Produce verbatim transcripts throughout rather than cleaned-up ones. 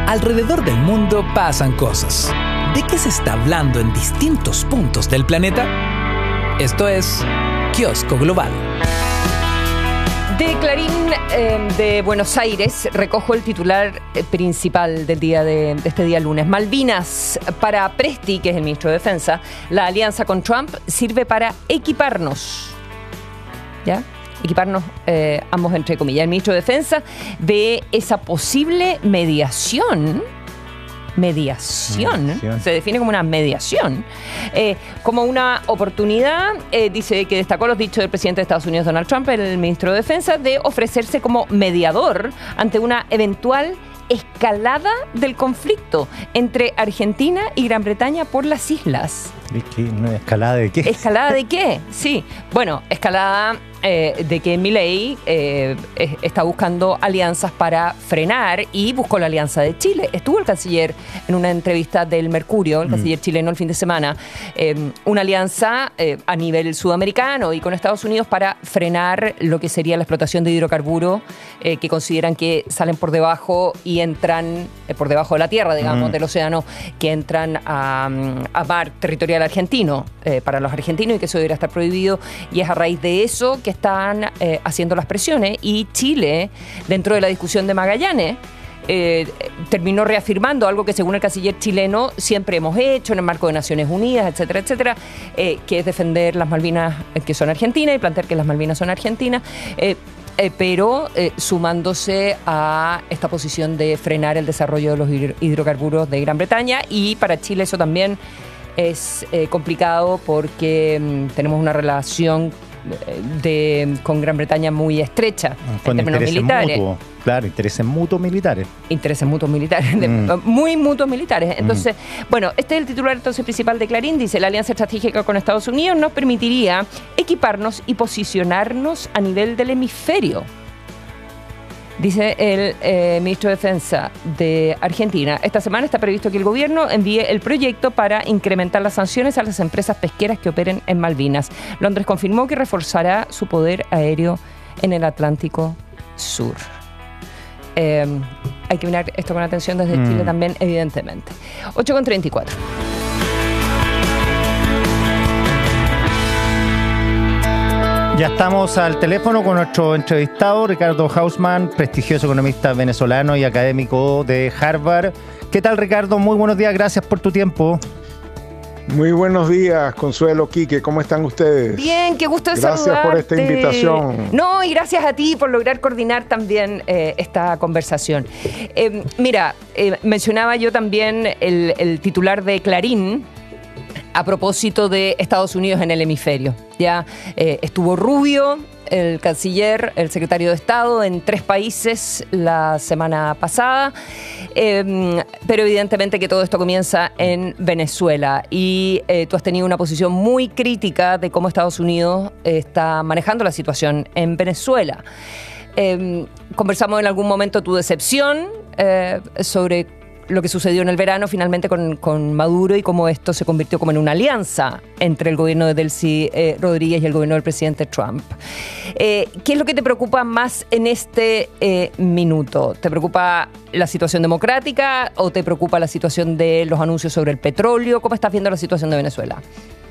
Alrededor del mundo pasan cosas. ¿De qué se está hablando en distintos puntos del planeta? Esto es Kiosco Global. De Clarín eh, de Buenos Aires recojo el titular eh, principal del día de, de este día lunes. Malvinas, para Presti, que es el ministro de Defensa, la alianza con Trump sirve para equiparnos. ¿Ya? Equiparnos eh, ambos entre comillas. El ministro de Defensa ve esa posible mediación. Mediación, mediación. Se define como una mediación, eh, como una oportunidad, eh, dice que destacó los dichos del presidente de Estados Unidos, Donald Trump, el ministro de Defensa, de ofrecerse como mediador ante una eventual escalada del conflicto entre Argentina y Gran Bretaña por las islas. ¿Escalada de qué? ¿Escalada de qué? Sí, bueno, escalada eh, de que Milei eh, está buscando alianzas para frenar y buscó la alianza de Chile. Estuvo el canciller en una entrevista del Mercurio, el canciller mm. chileno el fin de semana, eh, una alianza eh, a nivel sudamericano y con Estados Unidos para frenar lo que sería la explotación de hidrocarburos eh, que consideran que salen por debajo y entran eh, por debajo de la tierra, digamos, mm. del océano, que entran a, a mar territorial argentino eh, para los argentinos y que eso debería estar prohibido, y es a raíz de eso que están eh, haciendo las presiones. Y Chile, dentro de la discusión de Magallanes, eh, terminó reafirmando algo que según el canciller chileno siempre hemos hecho en el marco de Naciones Unidas, etcétera, etcétera, eh, que es defender las Malvinas eh, que son argentinas y plantear que las Malvinas son argentinas, eh, Eh, pero eh, sumándose a esta posición de frenar el desarrollo de los hidrocarburos de Gran Bretaña. Y para Chile eso también es eh, complicado porque mm, tenemos una relación de, con Gran Bretaña muy estrecha con en términos militares. Mutuo, claro, intereses mutuos militares. Intereses mutuos militares, mm. muy mutuos militares. Entonces, mm. bueno, este es el titular entonces principal de Clarín. Dice: la alianza estratégica con Estados Unidos nos permitiría equiparnos y posicionarnos a nivel del hemisferio. Dice el eh, ministro de Defensa de Argentina: esta semana está previsto que el gobierno envíe el proyecto para incrementar las sanciones a las empresas pesqueras que operen en Malvinas. Londres confirmó que reforzará su poder aéreo en el Atlántico Sur. Eh, hay que mirar esto con atención desde mm. Chile también, evidentemente. ocho con treinta y cuatro. Ya estamos al teléfono con nuestro entrevistado, Ricardo Hausmann, prestigioso economista venezolano y académico de Harvard. ¿Qué tal, Ricardo? Muy buenos días, gracias por tu tiempo. Muy buenos días, Consuelo, Quique, ¿cómo están ustedes? Bien, qué gusto de gracias saludarte. Gracias por esta invitación. No, y gracias a ti por lograr coordinar también eh, esta conversación. Eh, mira, eh, mencionaba yo también el, el titular de Clarín a propósito de Estados Unidos en el hemisferio. Ya eh, estuvo Rubio, el canciller, el secretario de Estado, en tres países la semana pasada, eh, pero evidentemente que todo esto comienza en Venezuela y eh, tú has tenido una posición muy crítica de cómo Estados Unidos está manejando la situación en Venezuela. Eh, conversamos en algún momento tu decepción eh, sobre lo que sucedió en el verano finalmente con, con Maduro y cómo esto se convirtió como en una alianza entre el gobierno de Delcy eh, Rodríguez y el gobierno del presidente Trump. Eh, ¿Qué es lo que te preocupa más en este eh, minuto? ¿Te preocupa la situación democrática o te preocupa la situación de los anuncios sobre el petróleo? ¿Cómo estás viendo la situación de Venezuela?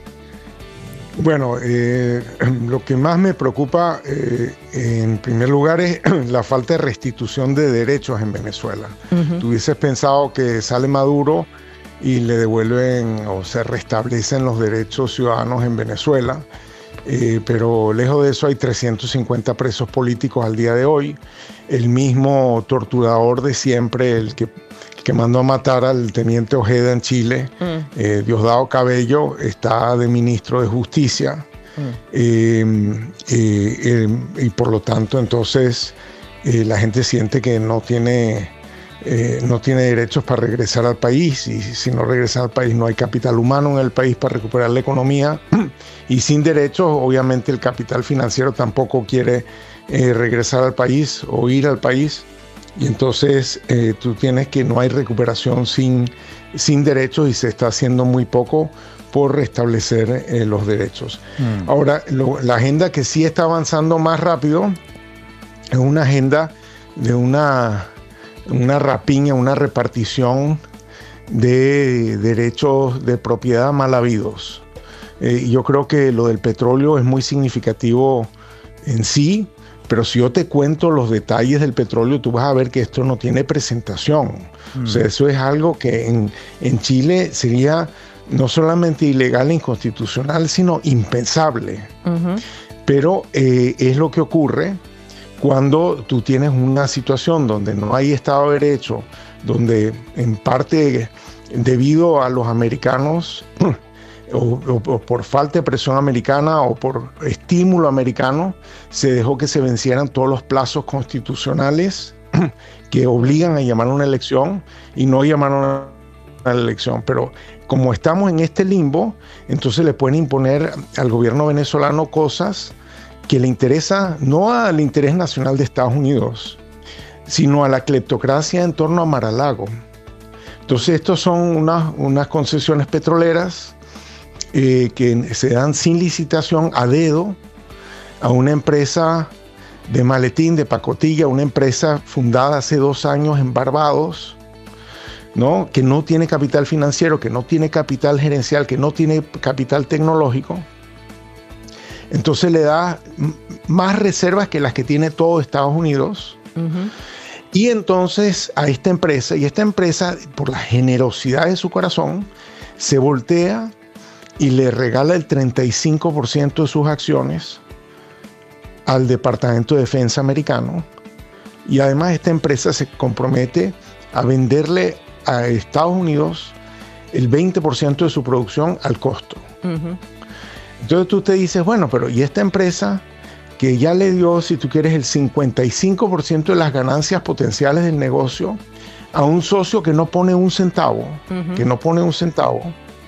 Bueno, eh, lo que más me preocupa, eh, en primer lugar, es la falta de restitución de derechos en Venezuela. Uh-huh. Tú hubieses pensado que sale Maduro y le devuelven o se restablecen los derechos ciudadanos en Venezuela, eh, pero lejos de eso hay trescientos cincuenta presos políticos al día de hoy. El mismo torturador de siempre, el que... que mandó a matar al teniente Ojeda en Chile, mm. eh, Diosdado Cabello, está de ministro de Justicia, mm. eh, eh, eh, y por lo tanto entonces eh, la gente siente que no tiene, eh, no tiene derechos para regresar al país, y si no regresa al país no hay capital humano en el país para recuperar la economía, y sin derechos obviamente el capital financiero tampoco quiere eh, regresar al país o ir al país. Y entonces eh, tú tienes que no hay recuperación sin, sin derechos y se está haciendo muy poco por restablecer eh, los derechos. Mm. Ahora, lo, la agenda que sí está avanzando más rápido es una agenda de una una rapiña, una repartición de derechos de propiedad mal habidos. Eh, yo creo que lo del petróleo es muy significativo en sí, pero si yo te cuento los detalles del petróleo, tú vas a ver que esto no tiene presentación. Mm. O sea, eso es algo que en, en Chile sería no solamente ilegal e inconstitucional, sino impensable. Uh-huh. Pero eh, es lo que ocurre cuando tú tienes una situación donde no hay Estado de Derecho, donde en parte debido a los americanos o, o, o por falta de presión americana o por estímulo americano, se dejó que se vencieran todos los plazos constitucionales que obligan a llamar a una elección y no llamaron a la elección. Pero como estamos en este limbo, entonces le pueden imponer al gobierno venezolano cosas que le interesa no al interés nacional de Estados Unidos, sino a la cleptocracia en torno a Mar-a-Lago. Entonces, estos son unas, unas concesiones petroleras eh, que se dan sin licitación, a dedo, a una empresa de maletín, de pacotilla, una empresa fundada hace dos años en Barbados, ¿no? Que no tiene capital financiero, que no tiene capital gerencial, que no tiene capital tecnológico. Entonces le da más reservas que las que tiene todo Estados Unidos. Uh-huh. Y entonces a esta empresa, y esta empresa, por la generosidad de su corazón, se voltea y le regala el treinta y cinco por ciento de sus acciones al Departamento de Defensa americano. Y además esta empresa se compromete a venderle a Estados Unidos el veinte por ciento de su producción al costo. Uh-huh. Entonces tú te dices, bueno, pero ¿y esta empresa que ya le dio, si tú quieres, el cincuenta y cinco por ciento de las ganancias potenciales del negocio a un socio que no pone un centavo, uh-huh. que no pone un centavo,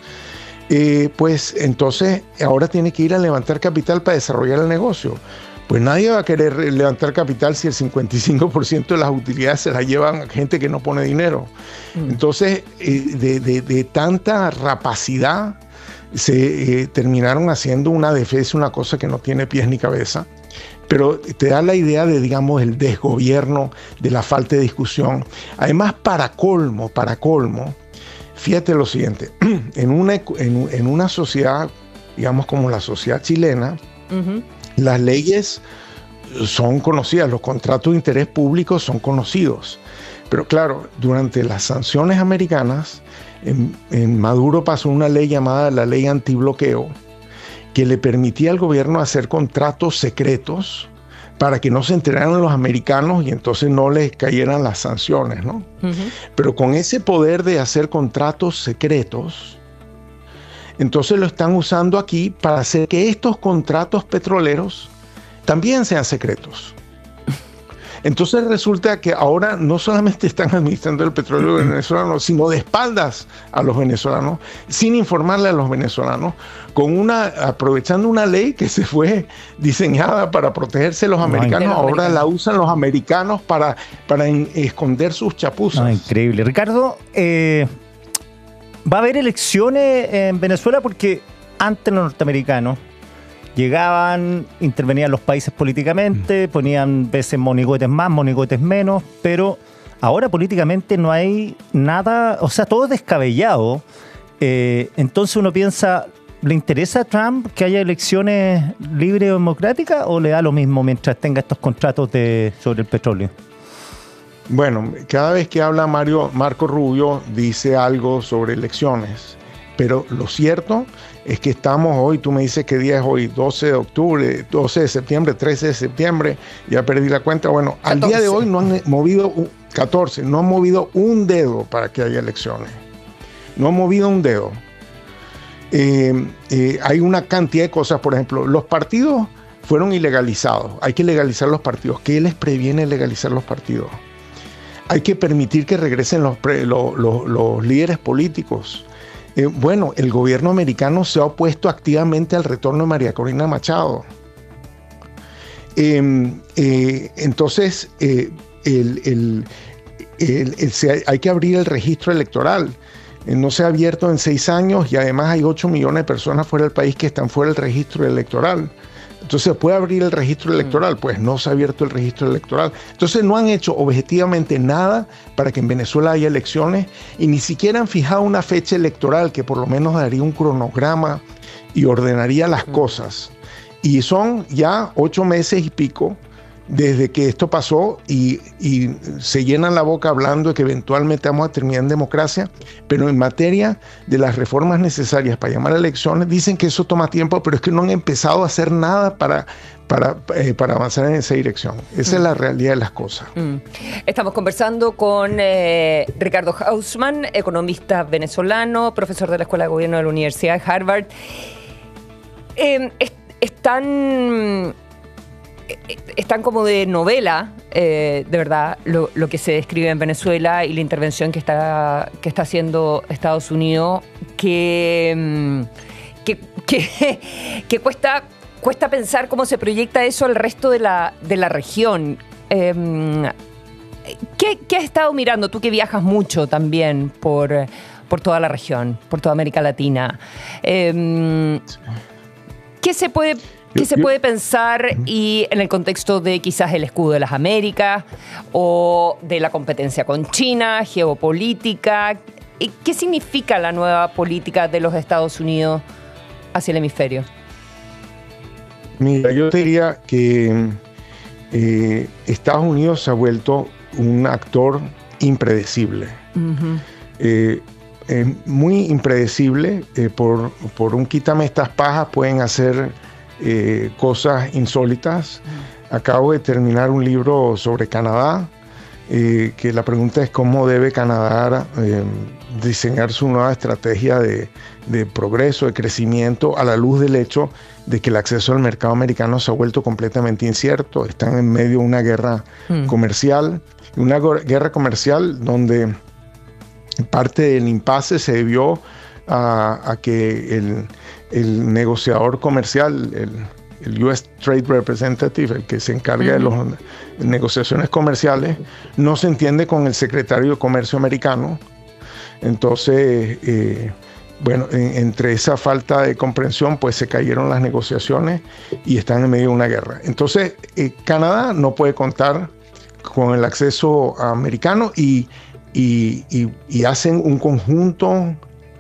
eh, pues entonces ahora tiene que ir a levantar capital para desarrollar el negocio? Pues nadie va a querer levantar capital si el cincuenta y cinco por ciento de las utilidades se las llevan a gente que no pone dinero. Uh-huh. Entonces, eh, de, de, de tanta rapacidad, se eh, terminaron haciendo una defensa, una cosa que no tiene pies ni cabeza, pero te da la idea de, digamos, el desgobierno, de la falta de discusión. Además, para colmo, para colmo, fíjate lo siguiente, en una, en, en una sociedad, digamos, como la sociedad chilena, uh-huh. las leyes son conocidas, los contratos de interés público son conocidos, pero claro, durante las sanciones americanas, En, en Maduro pasó una ley llamada la ley antibloqueo que le permitía al gobierno hacer contratos secretos para que no se enteraran los americanos y entonces no les cayeran las sanciones, ¿no? Uh-huh. Pero con ese poder de hacer contratos secretos, entonces lo están usando aquí para hacer que estos contratos petroleros también sean secretos. Entonces resulta que ahora no solamente están administrando el petróleo venezolano, sino de espaldas a los venezolanos, sin informarle a los venezolanos, con una, aprovechando una ley que se fue diseñada para protegerse los americanos, no, ahora la usan los americanos para, para en, esconder sus chapuzas. No, increíble. Ricardo, eh, ¿va a haber elecciones en Venezuela? Porque antes los norteamericanos llegaban, intervenían los países políticamente, ponían veces monigotes más, monigotes menos, pero ahora políticamente no hay nada, o sea, todo es descabellado. Eh, entonces uno piensa, ¿le interesa a Trump que haya elecciones libres o democráticas o le da lo mismo mientras tenga estos contratos de, sobre el petróleo? Bueno, cada vez que habla Mario, Marco Rubio dice algo sobre elecciones, pero lo cierto es que estamos hoy, tú me dices qué día es hoy, doce de octubre, doce de septiembre, trece de septiembre, ya perdí la cuenta. Bueno, catorce. Al día de hoy no han movido, catorce, no han movido un dedo para que haya elecciones. No han movido un dedo. Eh, eh, hay una cantidad de cosas, por ejemplo, los partidos fueron ilegalizados. Hay que legalizar los partidos. ¿Qué les previene legalizar los partidos? Hay que permitir que regresen los, pre, los, los, los líderes políticos. Eh, bueno, el gobierno americano se ha opuesto activamente al retorno de María Corina Machado. Eh, eh, entonces, eh, el, el, el, el, se, hay que abrir el registro electoral. Eh, no se ha abierto en seis años y además hay ocho millones de personas fuera del país que están fuera del registro electoral. Entonces, ¿puede abrir el registro electoral? Pues no se ha abierto el registro electoral. Entonces, no han hecho objetivamente nada para que en Venezuela haya elecciones y ni siquiera han fijado una fecha electoral que por lo menos daría un cronograma y ordenaría las cosas. Y son ya ocho meses y pico desde que esto pasó y, y se llenan la boca hablando de que eventualmente vamos a terminar en democracia, pero en materia de las reformas necesarias para llamar a elecciones, dicen que eso toma tiempo, pero es que no han empezado a hacer nada para, para, eh, para avanzar en esa dirección. Esa mm. es la realidad de las cosas. Mm. Estamos conversando con eh, Ricardo Hausmann, economista venezolano, profesor de la Escuela de Gobierno de la Universidad de Harvard. Eh, est- están... Están como de novela, eh, de verdad, lo, lo que se describe en Venezuela y la intervención que está, que está haciendo Estados Unidos, que, que, que, que cuesta, cuesta pensar cómo se proyecta eso al resto de la, de la región. Eh, ¿qué, ¿Qué has estado mirando? Tú que viajas mucho también por, por toda la región, por toda América Latina. Eh, ¿Qué se puede... ¿Qué se puede pensar y en el contexto de quizás el escudo de las Américas o de la competencia con China, geopolítica? ¿Qué significa la nueva política de los Estados Unidos hacia el hemisferio? Mira, yo te diría que eh, Estados Unidos se ha vuelto un actor impredecible. Uh-huh. eh, eh, muy impredecible. Eh, por, por un quítame estas pajas pueden hacer... Eh, cosas insólitas. Acabo de terminar un libro sobre Canadá, eh, que la pregunta es cómo debe Canadá eh, diseñar su nueva estrategia de, de progreso, de crecimiento, a la luz del hecho de que el acceso al mercado americano se ha vuelto completamente incierto. Están en medio de una guerra mm. comercial, una guerra comercial donde parte del impasse se debió a, a que el el negociador comercial, el, el U S Trade Representative, el que se encarga uh-huh. de las negociaciones comerciales, no se entiende con el secretario de Comercio americano. Entonces, eh, bueno, en, entre esa falta de comprensión, pues se cayeron las negociaciones y están en medio de una guerra. Entonces, eh, Canadá no puede contar con el acceso americano y, y, y, y hacen un conjunto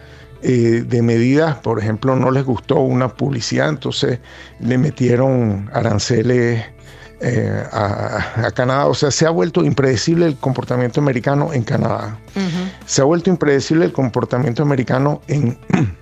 Eh, de medidas. Por ejemplo, no les gustó una publicidad, entonces le metieron aranceles eh, a, a Canadá. O sea, se ha vuelto impredecible el comportamiento americano en Canadá. Uh-huh. Se ha vuelto impredecible el comportamiento americano en,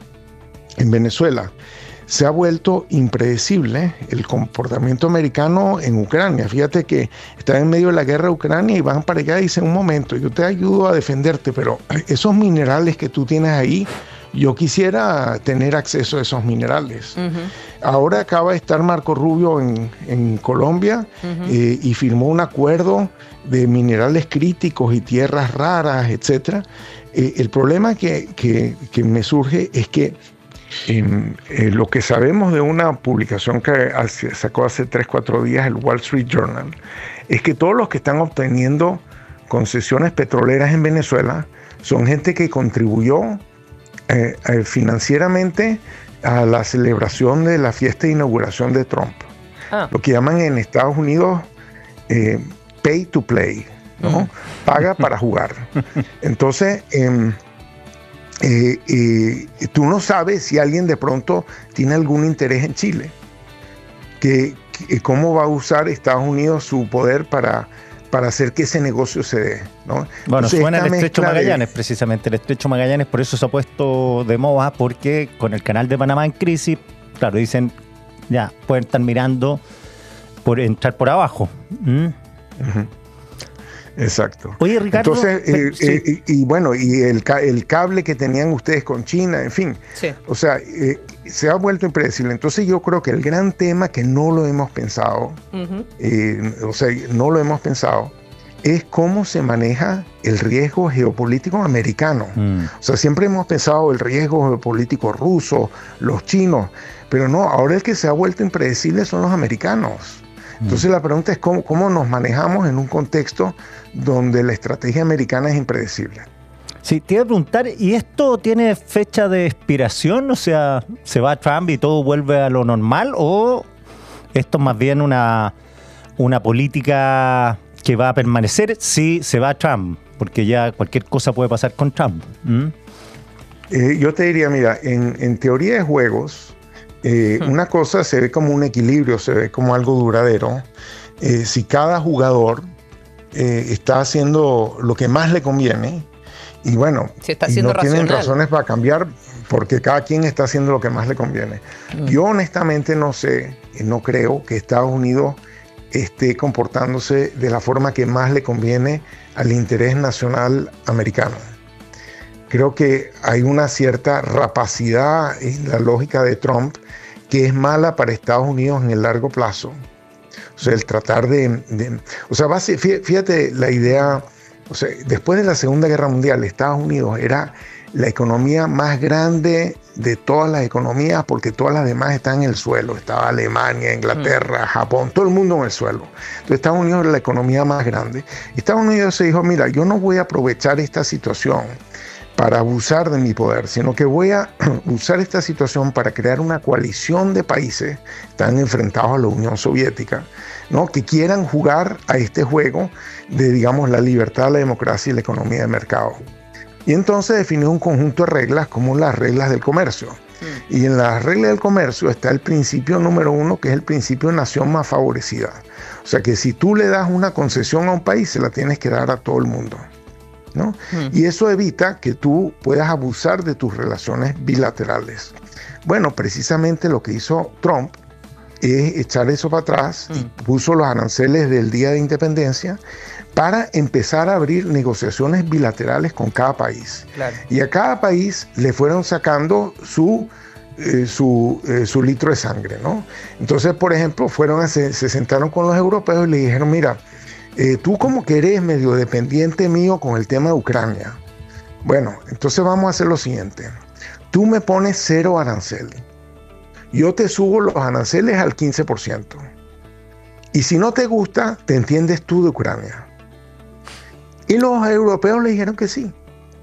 en Venezuela. Se ha vuelto impredecible el comportamiento americano en Ucrania. Fíjate que están en medio de la guerra de Ucrania y van para allá y dicen, un momento, yo te ayudo a defenderte, pero esos minerales que tú tienes ahí, yo quisiera tener acceso a esos minerales. Uh-huh. Ahora acaba de estar Marco Rubio en, en Colombia uh-huh. eh, y firmó un acuerdo de minerales críticos y tierras raras, etcétera. Eh, el problema que, que, que me surge es que en, eh, lo que sabemos de una publicación que hace, sacó hace tres, cuatro días el Wall Street Journal es que todos los que están obteniendo concesiones petroleras en Venezuela son gente que contribuyó Eh, eh, financieramente a la celebración de la fiesta de inauguración de Trump. Ah. Lo que llaman en Estados Unidos eh, pay to play, ¿no? Mm. Paga para jugar. Entonces, eh, eh, eh, tú no sabes si alguien de pronto tiene algún interés en Chile. Que, que, ¿Cómo va a usar Estados Unidos su poder para para hacer que ese negocio se dé, ¿no? Bueno, Entonces, suena el Estrecho Magallanes, de... precisamente el Estrecho Magallanes, por eso se ha puesto de moda, porque con el canal de Panamá en crisis, claro, dicen, ya, pueden estar mirando por entrar por abajo. ¿Mm? Uh-huh. Exacto. Oye, Ricardo. Entonces, eh, sí. eh, y, y bueno, y el, el cable que tenían ustedes con China, en fin. Sí. O sea, eh, se ha vuelto impredecible. Entonces yo creo que el gran tema que no lo hemos pensado, uh-huh. eh, o sea, no lo hemos pensado, es cómo se maneja el riesgo geopolítico americano. Mm. O sea, siempre hemos pensado el riesgo geopolítico ruso, los chinos, pero no, ahora el que se ha vuelto impredecible son los americanos. Entonces mm. la pregunta es cómo, cómo nos manejamos en un contexto donde la estrategia americana es impredecible. Sí, te iba a preguntar, ¿y esto tiene fecha de expiración? O sea, ¿se va Trump y todo vuelve a lo normal? ¿O esto es más bien una, una política que va a permanecer si se va Trump, porque ya cualquier cosa puede pasar con Trump. ¿Mm? Eh, yo te diría, mira, en, en teoría de juegos, eh, hmm. una cosa se ve como un equilibrio, se ve como algo duradero. Eh, si cada jugador eh, está haciendo lo que más le conviene, y bueno, si está y siendo no tienen racional. razones para cambiar, porque cada quien está haciendo lo que más le conviene. Mm. Yo honestamente no sé, no creo que Estados Unidos esté comportándose de la forma que más le conviene al interés nacional americano. Creo que hay una cierta rapacidad en la lógica de Trump que es mala para Estados Unidos en el largo plazo. O sea, el tratar de... de o sea, fíjate la idea... O sea, después de la Segunda Guerra Mundial, Estados Unidos era la economía más grande de todas las economías porque todas las demás están en el suelo. Estaba Alemania, Inglaterra, mm. Japón, todo el mundo en el suelo. Entonces Estados Unidos era la economía más grande. Estados Unidos se dijo, mira, yo no voy a aprovechar esta situación para abusar de mi poder, sino que voy a usar esta situación para crear una coalición de países que están enfrentados a la Unión Soviética, ¿no? Que quieran jugar a este juego de, digamos, la libertad, la democracia y la economía de mercado. Y entonces definió un conjunto de reglas como las reglas del comercio. Mm. Y en las reglas del comercio está el principio número uno, que es el principio de nación más favorecida. O sea que si tú le das una concesión a un país, se la tienes que dar a todo el mundo, ¿no? Mm. Y eso evita que tú puedas abusar de tus relaciones bilaterales. Bueno, precisamente lo que hizo Trump es echar eso para atrás, mm. y puso los aranceles del Día de Independencia para empezar a abrir negociaciones bilaterales con cada país. Claro. Y a cada país le fueron sacando su, eh, su, eh, su litro de sangre, ¿no? Entonces, por ejemplo, fueron a se, se sentaron con los europeos y le dijeron, mira, eh, tú como que eres medio dependiente mío con el tema de Ucrania. Bueno, entonces vamos a hacer lo siguiente. Tú me pones cero arancel. Yo te subo los aranceles al quince por ciento. Y si no te gusta, te entiendes tú de Ucrania. Y los europeos le dijeron que sí.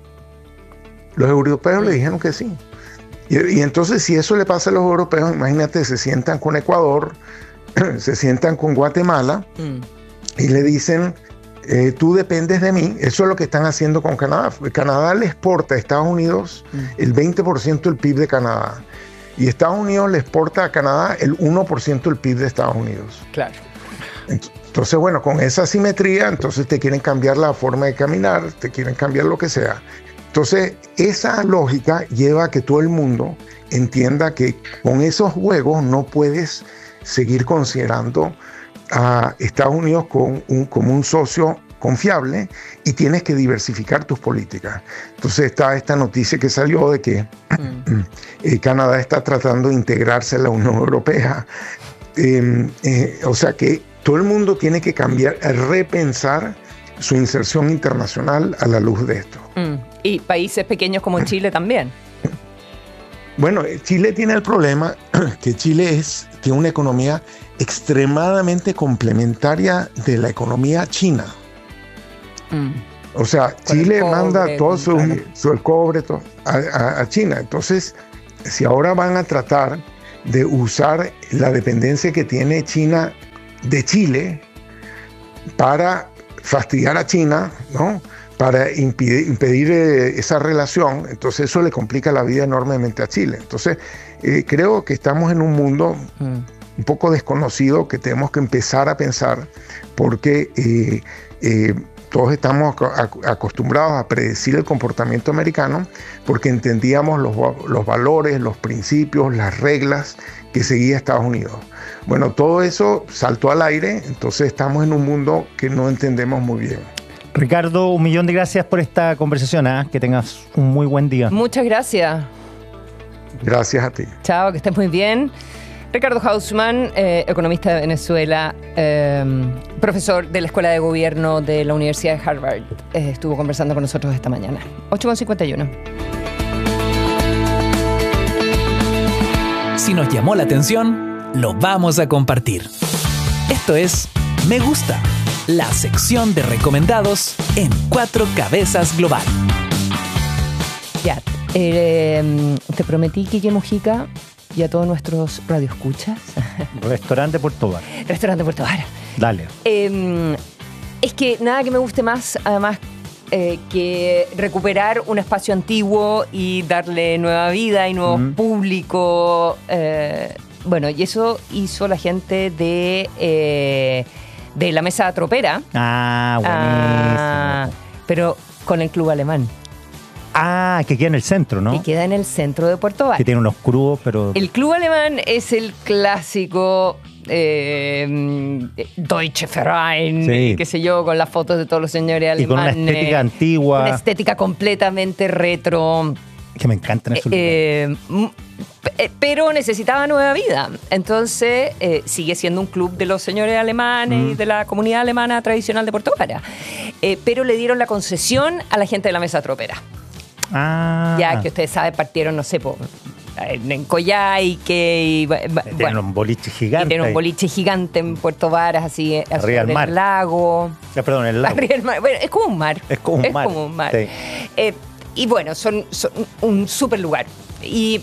Los europeos le dijeron que sí. Y, y entonces, si eso le pasa a los europeos, imagínate, se sientan con Ecuador, se sientan con Guatemala, mm. y le dicen, eh, tú dependes de mí. Eso es lo que están haciendo con Canadá. Canadá le exporta a Estados Unidos mm. el veinte por ciento del P I B de Canadá. Y Estados Unidos le exporta a Canadá el uno por ciento del P I B de Estados Unidos. Claro. Entonces, bueno, con esa asimetría, entonces te quieren cambiar la forma de caminar, te quieren cambiar lo que sea. Entonces, esa lógica lleva a que todo el mundo entienda que con esos juegos no puedes seguir considerando a Estados Unidos con un, como un socio confiable y tienes que diversificar tus políticas. Entonces está esta noticia que salió de que mm. eh, Canadá está tratando de integrarse a la Unión Europea. Eh, eh, o sea que todo el mundo tiene que cambiar, repensar su inserción internacional a la luz de esto. Mm. Y países pequeños como Chile también. Bueno, Chile tiene el problema que Chile es, tiene una economía extremadamente complementaria de la economía china. Mm. O sea, Con Chile cobre, manda todo su, claro. su el cobre todo, a, a, a China. Entonces, si ahora van a tratar de usar la dependencia que tiene China de Chile para fastidiar a China, ¿no? Para impedir, impedir eh, esa relación, entonces eso le complica la vida enormemente a Chile. Entonces, eh, creo que estamos en un mundo mm. un poco desconocido que tenemos que empezar a pensar porque eh, eh, todos estamos acostumbrados a predecir el comportamiento americano porque entendíamos los, los valores, los principios, las reglas que seguía Estados Unidos. Bueno, todo eso saltó al aire, entonces estamos en un mundo que no entendemos muy bien. Ricardo, un millón de gracias por esta conversación, ¿eh? Que tengas un muy buen día. Muchas gracias. Gracias a ti. Chao, que estés muy bien. Ricardo Hausmann, eh, economista de Venezuela, eh, profesor de la Escuela de Gobierno de la Universidad de Harvard, eh, estuvo conversando con nosotros esta mañana. ocho cincuenta y uno. Si nos llamó la atención, lo vamos a compartir. Esto es Me Gusta, la sección de recomendados en Cuatro Cabezas Global. Ya, eh, te prometí, Quique Mujica, y a todos nuestros radioescuchas. Restaurante Puerto Vara. Restaurante Puerto Vara. Dale. Eh, es que nada que me guste más, además, eh, que recuperar un espacio antiguo y darle nueva vida y nuevo Mm. público. Eh, bueno, y eso hizo la gente de, eh, de la Mesa Tropera. Ah, buenísimo. Ah, pero con el Club Alemán, Ah, que queda en el centro, ¿no? que queda en el centro de Puerto Vara. Que tiene unos crujos, pero... El Club Alemán es el clásico eh, Deutsche Verein, Sí. qué sé yo, con las fotos de todos los señores alemanes. Y con una estética antigua. Una estética completamente retro. Que me encantan esos Eh, m- eh, pero necesitaba nueva vida. Entonces eh, sigue siendo un club de los señores alemanes Mm. y de la comunidad alemana tradicional de Puerto Vara. Eh, pero le dieron la concesión a la gente de la Mesa Tropera. lugares. Ah. Ya que ustedes saben, partieron, no sé, po, en en Coyhaique y, ba- ba- Tienen bueno, un boliche y gigante. tienen un ahí. boliche gigante en Puerto Varas, así, Arriba sobre del mar. el lago. Ah, perdón, el lago. Arriba del mar. Bueno, es como un mar. Es como un mar. como un mar. Sí. Eh, y bueno, son, son un súper lugar. Y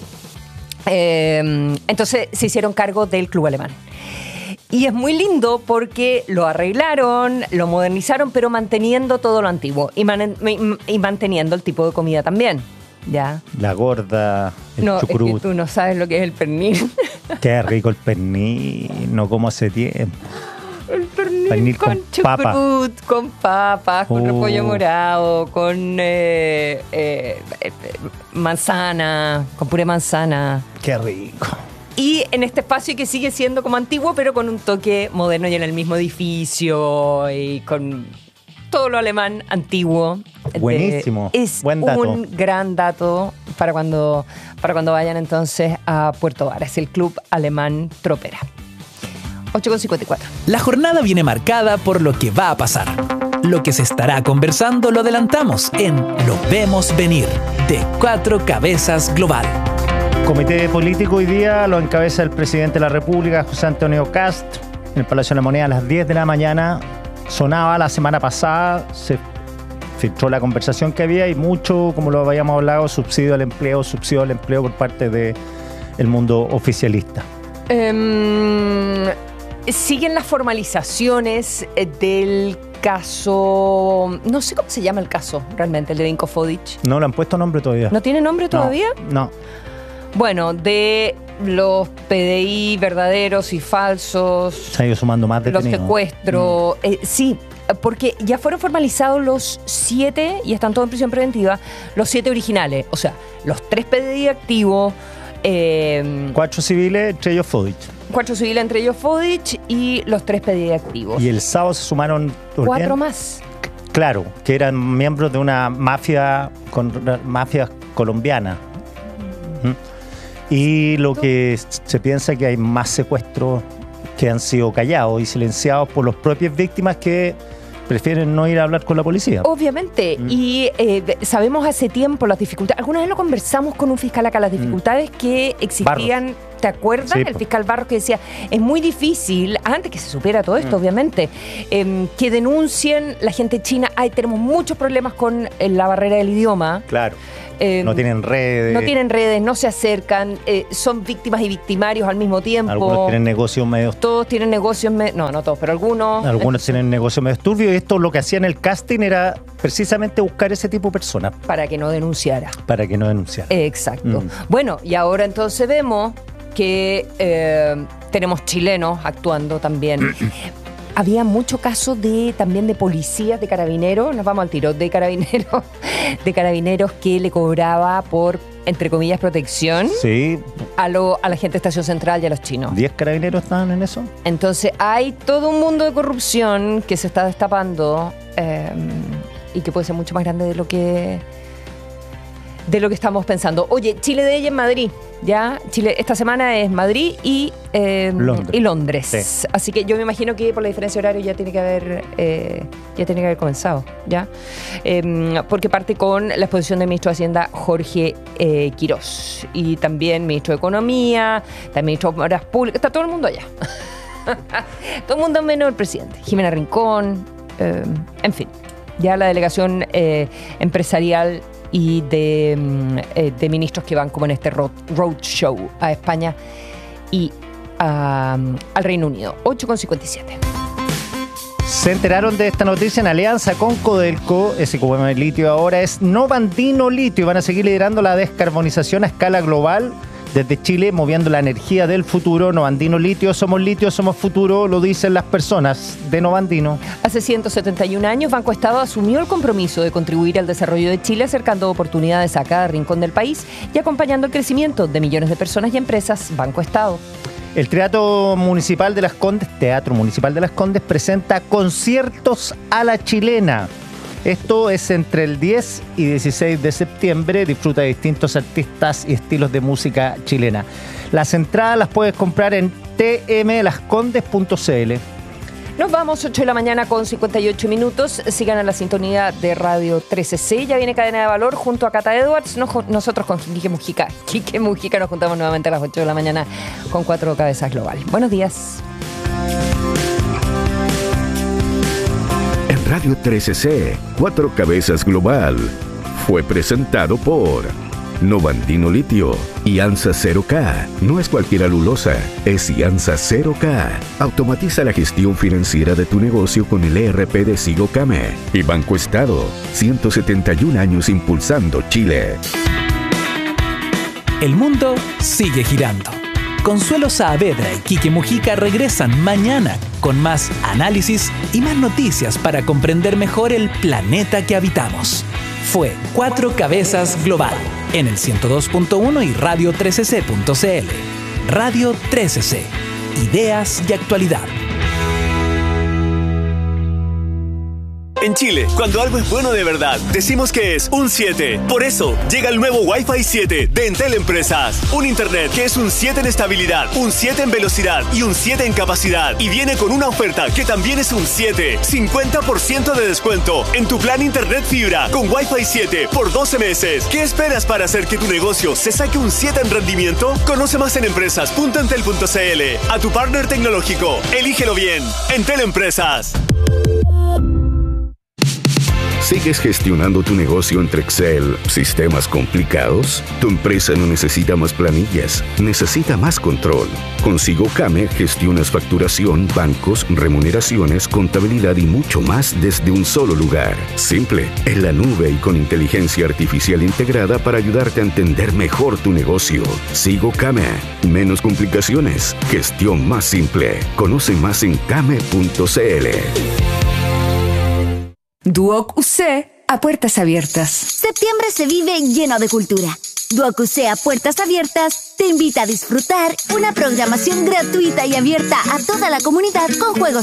eh, entonces se hicieron cargo del Club Alemán. Y es muy lindo porque lo arreglaron, lo modernizaron, pero manteniendo todo lo antiguo y, man- y manteniendo el tipo de comida también. ¿Ya? La gorda, el No, es que chucrut. tú no sabes lo que es el pernil. Qué rico el pernil. No como hace tiempo. El pernil, Pernil con, con papa. chucrut, con papas, con Oh. repollo morado, con eh, eh, eh, manzana, con puré manzana. Qué rico. Y en este espacio que sigue siendo como antiguo, pero con un toque moderno y en el mismo edificio y con todo lo alemán antiguo. De- Buenísimo. Es Buen dato. un gran dato para cuando, para cuando vayan entonces a Puerto Vara. Es el Club Alemán Tropera. ocho con cincuenta y cuatro. La jornada viene marcada por lo que va a pasar. Lo que se estará conversando lo adelantamos en Lo Vemos Venir, de Cuatro Cabezas Global. Comité político hoy día lo encabeza el presidente de la República, José Antonio Kast, en el Palacio de la Moneda a las diez de la mañana. Sonaba la semana pasada, se filtró la conversación que había y mucho, como lo habíamos hablado, subsidio al empleo, subsidio al empleo por parte del mundo oficialista. Em, siguen las formalizaciones eh, del caso. No sé cómo se llama el caso realmente, el de Dinko Fodic. No le han puesto nombre todavía. ¿No tiene nombre todavía? No. Bueno, de los P D I verdaderos y falsos, Se ha ido sumando más los detenidos. secuestros. eh, sí, porque ya fueron formalizados los siete, y están todos en prisión preventiva, los siete originales. O sea, los tres P D I activos, eh, Cuatro civiles, entre ellos Fodic. cuatro civiles, entre ellos Fodic, y los tres P D I activos. Y el sábado se sumaron... Cuatro más. Claro, que eran miembros de una mafia, con, mafia colombiana. ¿Mm? Y lo que se piensa que hay más secuestros que han sido callados y silenciados por las propias víctimas que prefieren no ir a hablar con la policía. Obviamente, Mm. y eh, sabemos hace tiempo las dificultades. Alguna vez lo conversamos con un fiscal acá, las dificultades que existían. ¿Te acuerdas? Sí, El po. fiscal Barros que decía, es muy difícil, antes que se supiera todo esto, obviamente, em, que denuncien la gente china. Ay, tenemos muchos problemas con eh, la barrera del idioma. Claro. Em, No tienen redes. no tienen redes, no se acercan, eh, son víctimas y victimarios al mismo tiempo. Algunos tienen negocios medios. Todos tienen negocios, me- no, no todos, pero algunos. Algunos tienen negocios medios turbios. Y esto lo que hacían el casting era precisamente buscar ese tipo de personas Para que no denunciara. para que no denunciaran. Exacto. Mm. Bueno, y ahora entonces vemos que eh, tenemos chilenos actuando también. Había mucho caso de también de policías, de carabineros, nos vamos al tiro, de carabineros, de carabineros que le cobraba por, entre comillas, protección Sí, a, lo, a la gente de Estación Central y a los chinos. diez carabineros estaban en eso. Entonces hay todo un mundo de corrupción que se está destapando eh, y que puede ser mucho más grande de lo que de lo que estamos pensando. Oye, Chile Day en Madrid, ya. Chile esta semana es Madrid y eh, Londres. y Londres. Sí. Así que yo me imagino que por la diferencia de horario ya tiene que haber eh, ya tiene que haber comenzado, ya. Eh, porque parte con la exposición del ministro de Hacienda Jorge eh, Quirós y también ministro de Economía, también ministro de Obras Públicas, está todo el mundo allá. Todo el mundo menos el presidente. Jimena Rincón, eh, en fin. Ya la delegación eh, empresarial y de, eh, de ministros que van como en este road, road show a España y a, al Reino Unido. ocho con cincuenta y siete. Se enteraron de esta noticia en alianza con Codelco. S Q M Litio ahora es Novandino Litio. Van a seguir liderando la descarbonización a escala global desde Chile, moviendo la energía del futuro. Novandino Litio, somos litio, somos futuro, lo dicen las personas de Novandino. Hace ciento setenta y un años, Banco Estado asumió el compromiso de contribuir al desarrollo de Chile, acercando oportunidades a cada rincón del país y acompañando el crecimiento de millones de personas y empresas. Banco Estado. El Teatro Municipal de Las Condes, Teatro Municipal de Las Condes, presenta conciertos a la chilena. Esto es entre el diez y dieciséis de septiembre. Disfruta de distintos artistas y estilos de música chilena. Las entradas las puedes comprar en t m las condes punto c l. Nos vamos, ocho de la mañana con cincuenta y ocho minutos. Sigan a la sintonía de Radio trece C. Ya viene Cadena de Valor junto a Cata Edwards. Nos, nosotros con Quique Mujica. Quique Mujica nos juntamos nuevamente a las ocho de la mañana con Cuatro Cabezas Global. Buenos días. En Radio trece C, Cuatro Cabezas Global fue presentado por Novandino Litio y IANSA cero K. No es cualquier alulosa, es IANSA cero K. Automatiza la gestión financiera de tu negocio con el E R P de Sigo Came. Y Banco Estado, ciento setenta y un años impulsando Chile. El mundo sigue girando. Consuelo Saavedra y Quique Mujica regresan mañana con más análisis y más noticias para comprender mejor el planeta que habitamos. Fue Cuatro Cabezas Global en el ciento dos punto uno y radio trece c punto c l. Radio trece C. Ideas y actualidad. En Chile, cuando algo es bueno de verdad, decimos que es un siete. Por eso, llega el nuevo Wi-Fi siete de Entel Empresas. Un internet que es un siete en estabilidad, un siete en velocidad y un siete en capacidad. Y viene con una oferta que también es un siete. cincuenta por ciento de descuento en tu plan internet fibra con Wi-Fi siete por doce meses. ¿Qué esperas para hacer que tu negocio se saque un siete en rendimiento? Conoce más en empresas punto entel punto c l. A tu partner tecnológico, elígelo bien. Entel Empresas. ¿Sigues gestionando tu negocio entre Excel, sistemas complicados? Tu empresa no necesita más planillas, necesita más control. Con Sigo Came gestionas facturación, bancos, remuneraciones, contabilidad y mucho más desde un solo lugar. Simple, en la nube y con inteligencia artificial integrada para ayudarte a entender mejor tu negocio. Sigo Came, menos complicaciones, gestión más simple. Conoce más en came punto c l. Duoc U C a puertas abiertas. Septiembre se vive lleno de cultura. Duoc U C a puertas abiertas te invita a disfrutar una programación gratuita y abierta a toda la comunidad con juegos